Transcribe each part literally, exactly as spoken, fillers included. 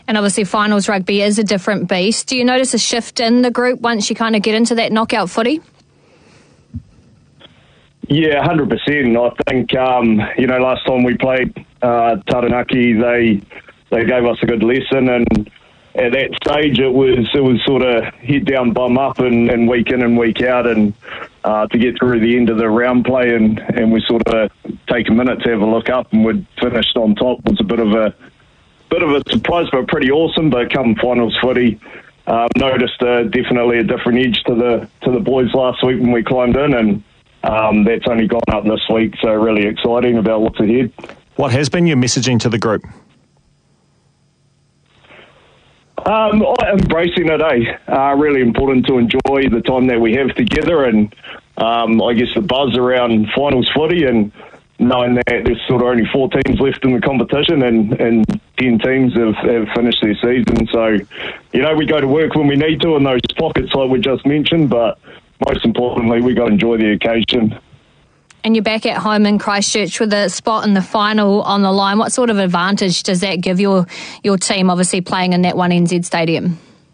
And obviously finals rugby is a different beast. Do you notice a shift in the group once you kind of get into that knockout footy? Yeah, one hundred percent. I think, um, you know, last time we played uh, Taranaki, they they gave us a good lesson, and at that stage it was it was sort of head down, bum up, and, and week in and week out, and uh, to get through the end of the round play, and, and we sort of take a minute to have a look up, and we'd finished on top was a bit of a bit of a surprise, but pretty awesome. But come finals footy, uh, noticed uh, definitely a different edge to the to the boys last week when we climbed in, and um, that's only gone up this week. So really exciting about what's ahead. What has been your messaging to the group? Um, embracing it, eh? Uh, really important to enjoy the time that we have together, and um, I guess the buzz around finals footy, and knowing that there's sort of only four teams left in the competition, and, and ten teams have, have finished their season. So, you know, we go to work when we need to in those pockets like we just mentioned, but most importantly, we got to enjoy the occasion. And you're back at home in Christchurch with a spot in the final on the line. What sort of advantage does that give your your team, obviously playing in that One N Z stadium?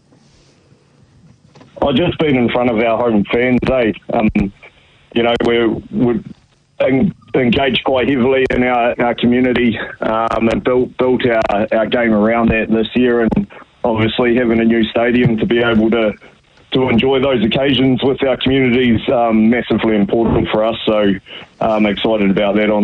I've just been in front of our home fans, eh? Um, you know, we're, we're en- engaged quite heavily in our, our community um, and built built our, our game around that this year, and obviously having a new stadium to be able to to enjoy those occasions with our community is um, massively important for us. So I'm excited about that on